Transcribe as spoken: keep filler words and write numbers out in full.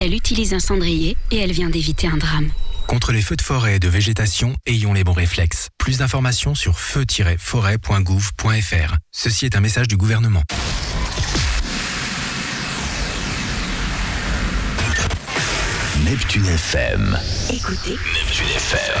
Elle utilise un cendrier et elle vient d'éviter un drame. Contre les feux de forêt et de végétation, ayons les bons réflexes. Plus d'informations sur feu tiret forêt point gouv point f r. Ceci est un message du gouvernement. Neptune F M. Écoutez Neptune F M.